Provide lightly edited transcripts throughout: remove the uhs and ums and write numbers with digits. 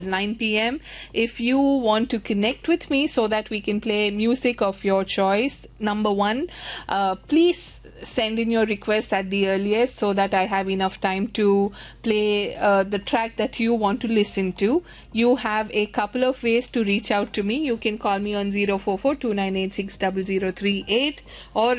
9 p.m. If you want to connect with me so that we can play music of your choice, number one, please send in your request at the earliest so that I have enough time to play the track that you want to listen to. You have a couple of ways to reach out to me. You can call me on 044-2986-0038 or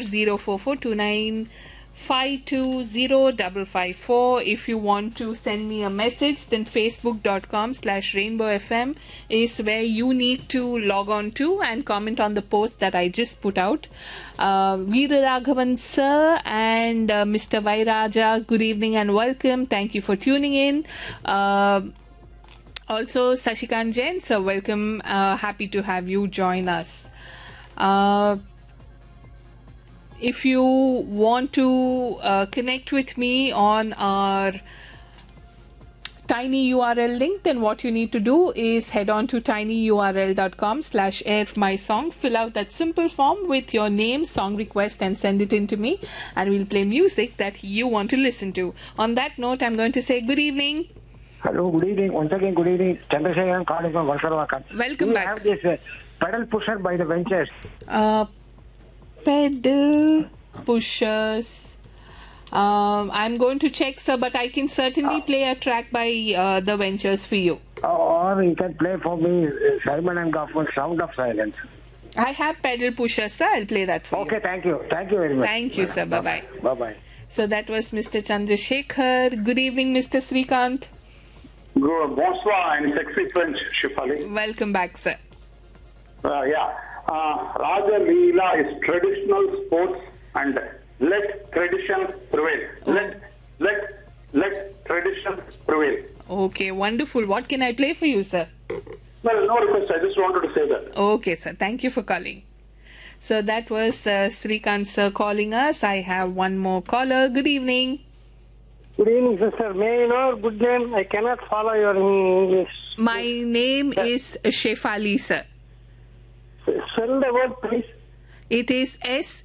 044-29520554. If you want to send me a message, then facebook.com/rainbowfm is where you need to log on to and comment on the post that I just put out. Veera Raghavan sir and Mr. Vairaja, good evening and welcome. Thank you for tuning in. Also Sashikant Jain sir, welcome. Happy to have you join us. If you want to connect with me on our tiny URL link, then what you need to do is head on to tinyurl.com/airmysong. Fill out that simple form with your name, song request, and send it in to me, and we'll play music that you want to listen to. On that note, I'm going to say good evening. Hello, good evening. Once again, good evening. Chandrasekharan calling from Valsaravakan. Welcome back. We have this pedal pusher by the Ventures. Pedal pushers. I'm going to check, sir, but I can certainly play a track by the Ventures for you. Or you can play for me Simon and Garfunkel, Sound of Silence. I have pedal pushers, sir. I'll play that for you. Okay, thank you. Thank you very much. Thank you, sir. Bye-bye. Bye-bye. So that was Mr. Chandrasekhar. Good evening, Mr. Srikanth. Bonsoir in sexy French, Shefali. Welcome back, sir. Raja Leela is traditional sports and let tradition prevail. Let tradition prevail. Okay, wonderful. What can I play for you, sir? Well, no request. I just wanted to say that. Okay, sir. Thank you for calling. So that was Srikanth, sir, calling us. I have one more caller. Good evening. Good evening, sister. May I know your good name? I cannot follow your English. My name is Shefali, sir. Spell the word, please. It is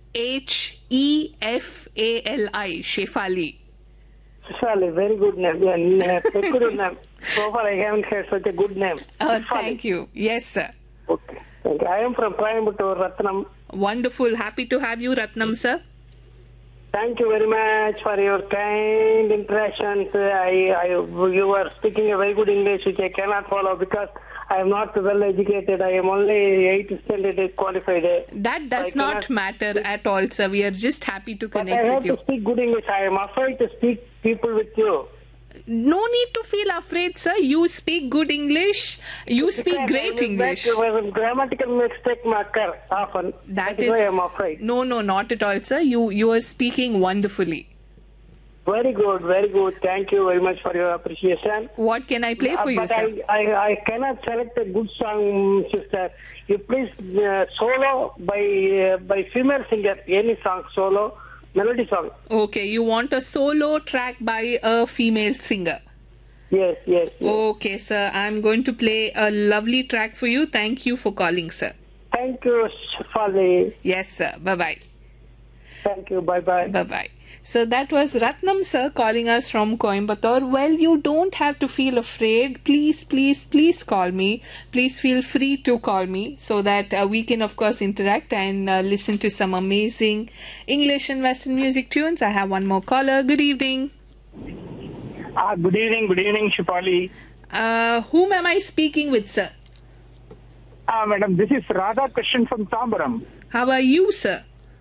Shefali, Shefali. Shefali, very good name. Yeah, good name. So far, I haven't heard such a good name. Thank you. Yes, sir. Okay. Thank you. I am from Coimbatore, Ratnam. Wonderful. Happy to have you, Ratnam, sir. Thank you very much for your kind interactions. You are speaking a very good English, which I cannot follow because I am not well educated. I am only 8th standard qualified. That does not matter at all, sir. We are just happy to connect with you. I have to speak good English. I am afraid to speak people with you. No need to feel afraid, sir. You speak good English. You speak great English. Grammatical mistake occur often. That is why I am afraid. No, not at all, sir. You are speaking wonderfully. Very good, very good. Thank you very much for your appreciation. What can I play for you, sir? I cannot select a good song, sister. You please solo by female singer, any song, solo, melody song. Okay, you want a solo track by a female singer? Yes. Okay, sir. I'm going to play a lovely track for you. Thank you for calling, sir. Thank you, Shefali. Yes, sir. Bye-bye. Thank you. Bye-bye. Bye-bye. So that was Ratnam, sir, calling us from Coimbatore. Well, you don't have to feel afraid. Please call me. Please feel free to call me so that we can, of course, interact and listen to some amazing English and Western music tunes. I have one more caller. Good evening. Good evening, Shefali. Whom am I speaking with, sir? Madam, this is Radha Krishnan from Tambaram. How are you, sir?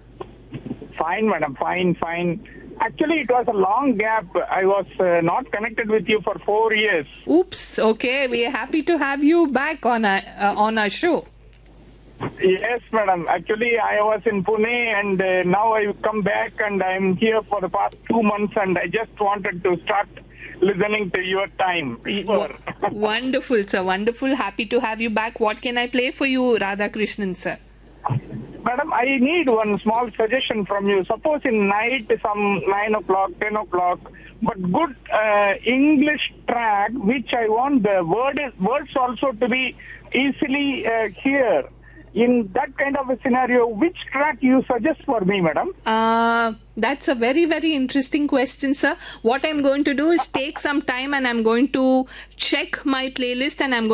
Fine, madam. Fine. Actually, it was a long gap. I was not connected with you for 4 years. Oops. Okay. We are happy to have you back on our show. Yes, madam. Actually, I was in Pune and now I come back and I'm here for the past 2 months and I just wanted to start listening to your time. Wonderful, sir. Wonderful. Happy to have you back. What can I play for you, Radha Krishnan, sir? Madam, I need one small suggestion from you. Suppose in night, some 9 o'clock, 10 o'clock, but good English track, which I want the words also to be easily hear. in that kind of a scenario, which track you suggest for me, madam? That's a very, very interesting question, sir. What I'm going to do is take some time and I'm going to check my playlist and I'm going